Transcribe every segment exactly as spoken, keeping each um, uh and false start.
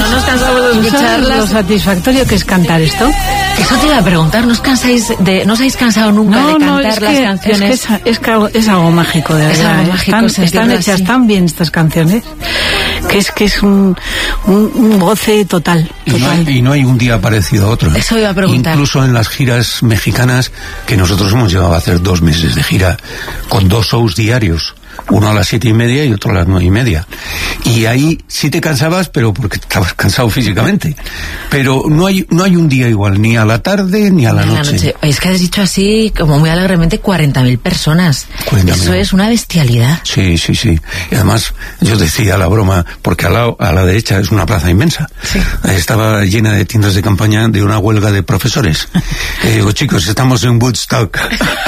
no nos cansamos de escucharlas. Lo satisfactorio que es cantar esto. Eso te iba a preguntar, ¿no os cansáis de, no os habéis cansado nunca no, de cantar no, es las que, canciones? Es, que es, es, que algo, es algo mágico, de es verdad. Algo mágico, están están hechas así. Tan bien estas canciones que es que es un, un, un goce total. Y no, total. hay, y no hay un día parecido a otro. ¿eh? Eso iba a preguntar. Incluso en las giras mexicanas, que nosotros hemos llevado a hacer dos meses de gira con dos shows diarios. Uno a las siete y media y otro a las nueve y media. Y ahí sí te cansabas, pero porque estabas cansado físicamente. Pero no hay no hay un día igual, ni a la tarde ni a la, a noche. la noche. Es que has dicho así, como muy alegremente, cuarenta mil personas. cuarenta mil. Eso es una bestialidad. Sí, sí, sí. Y además, yo decía la broma, porque a la, a la derecha es una plaza inmensa. Sí. Estaba llena de tiendas de campaña de una huelga de profesores. Y digo, chicos, estamos en Woodstock.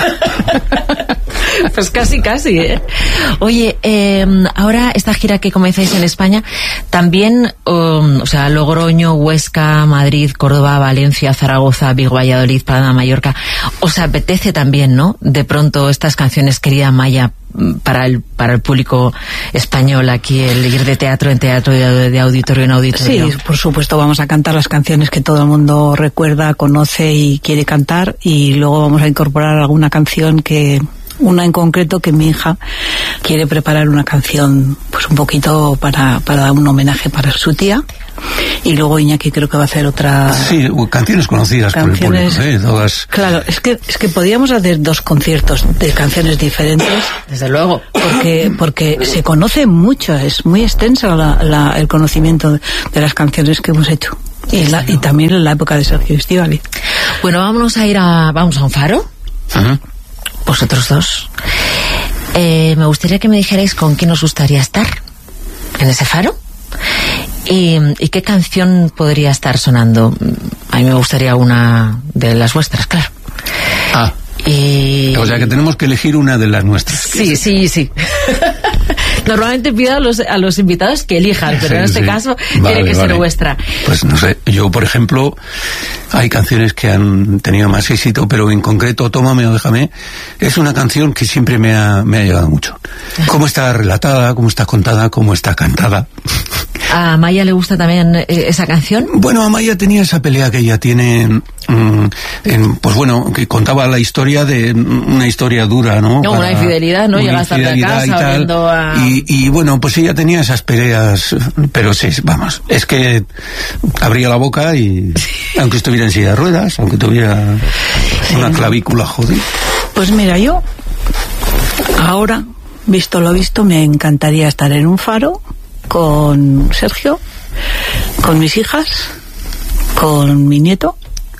Pues casi, casi, ¿eh? Oye, eh, ahora esta gira que comenzáis en España, también, um, o sea, Logroño, Huesca, Madrid, Córdoba, Valencia, Zaragoza, Vigo, Valladolid, Palma, Mallorca, ¿os apetece también, no? De pronto estas canciones, querida Maya, para el para el público español aquí, el ir de teatro en teatro, de, de auditorio en auditorio. Sí, por supuesto, vamos a cantar las canciones que todo el mundo recuerda, conoce y quiere cantar, y luego vamos a incorporar alguna canción que... Una en concreto que mi hija quiere preparar una canción pues un poquito para, para dar un homenaje para su tía, y luego Iñaki creo que va a hacer otra... Sí, canciones conocidas canciones, por el público, ¿eh? Todas... Claro, es que, es que podíamos hacer dos conciertos de canciones diferentes. Desde luego. Porque, porque se conoce mucho, es muy extenso la, la, el conocimiento de, de las canciones que hemos hecho. Y, la, y también en la época de Sergio Estíbaliz. Bueno, vámonos a ir a... ¿Vamos a un faro? Uh-huh. Vosotros dos. Eh, me gustaría que me dijerais con quién os gustaría estar en ese faro y, y qué canción podría estar sonando. A mí me gustaría una de las vuestras, claro. Ah. Y... O sea que tenemos que elegir una de las nuestras. Sí, sí, sí. Normalmente pido a los, a los invitados que elijan, pero sí, en este sí. caso vale, tiene que vale. ser vuestra. Pues no sé, yo por ejemplo, hay canciones que han tenido más éxito, pero en concreto Tómame o Déjame es una canción que siempre me ha, me ha ayudado mucho. Cómo está relatada, cómo está contada, cómo está cantada. ¿A Maya le gusta también eh, esa canción? Bueno, a Maya tenía esa pelea que ella tiene, mmm, en, pues bueno, que contaba la historia de una historia dura, ¿no? No, Para, una infidelidad, ¿no? Llegas tarde a casa y tal, viendo a... Y, y bueno, pues ella tenía esas peleas, pero sí, vamos, es que abría la boca y, aunque estuviera en silla de ruedas, aunque tuviera una clavícula jodida. Pues mira, yo, ahora, visto lo visto, me encantaría estar en un faro con Sergio, con mis hijas, con mi nieto,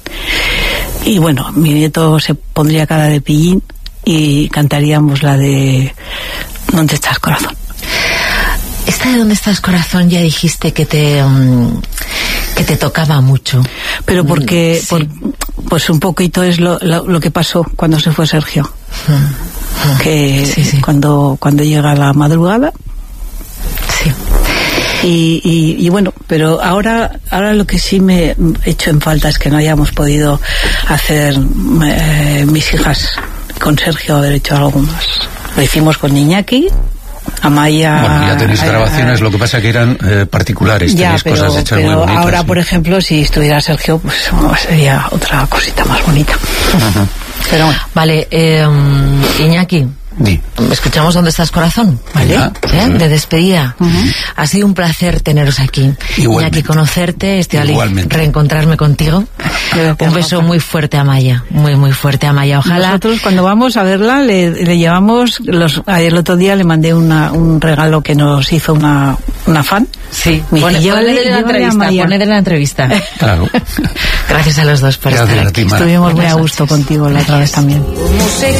y bueno, mi nieto se pondría cara de pillín y cantaríamos la de ¿Dónde estás, corazón? Esta de ¿Dónde estás, corazón? Ya dijiste que te um, que te tocaba mucho, pero porque sí. por, pues un poquito es lo, lo, lo que pasó cuando se fue Sergio, uh-huh. que sí, sí. cuando cuando llega la madrugada. Sí. Y, y, y bueno, pero ahora ahora lo que sí me he hecho en falta es que no hayamos podido hacer eh, mis hijas con Sergio, haber hecho algo más. Lo hicimos con Iñaki, Amaya... Bueno, ya tenéis grabaciones, lo que pasa que eran eh, particulares, ya, tenéis pero, cosas hechas pero muy bonitas. ahora, sí. por ejemplo, si estuviera Sergio, pues bueno, sería otra cosita más bonita. Uh-huh. Pero bueno. Vale, eh, Iñaki, Di. escuchamos ¿Dónde estás, corazón? ¿Vale? Ya, ¿Eh? uh-huh. De despedida. Uh-huh. Ha sido un placer teneros aquí. Igualmente. Iñaki, conocerte, Estíbaliz, Igualmente. reencontrarme contigo. Un beso muy fuerte a Maya, muy muy fuerte a Maya. Ojalá. Nosotros cuando vamos a verla le, le llevamos, los, el otro día le mandé una, un regalo que nos hizo una, una fan. Sí, Me Pone, dije, ponle de la entrevista, ponle de la entrevista. Claro. Gracias a los dos por Gracias estar a ti, aquí. Mara. Estuvimos muy Buenas a gusto noches. contigo la otra vez también.